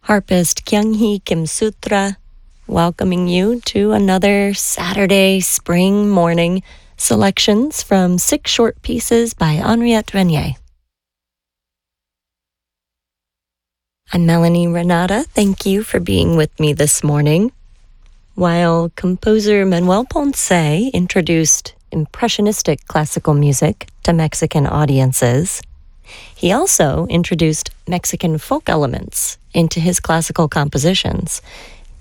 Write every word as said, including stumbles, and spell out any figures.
Harpist Kyung-hee Kim Sutra, welcoming you to another Saturday spring morning selections from six short pieces by Henriette Renier. I'm Melanie Renata. Thank you for being with me this morning. While composer Manuel Ponce introduced impressionistic classical music to Mexican audiences, he also introduced Mexican folk elements into his classical compositions,